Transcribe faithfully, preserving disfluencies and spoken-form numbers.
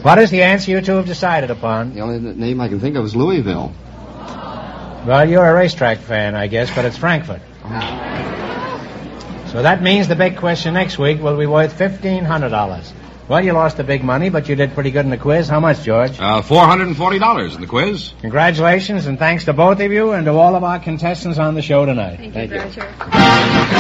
What is the answer you two have decided upon? The only name I can think of is Louisville. Well, you're a racetrack fan, I guess, but it's Frankfurt. So that means the big question next week will be worth fifteen hundred dollars. Well, you lost the big money, but you did pretty good in the quiz. How much, George? Uh, four hundred forty dollars in the quiz. Congratulations, and thanks to both of you and to all of our contestants on the show tonight. Thank you, Thank you. Roger.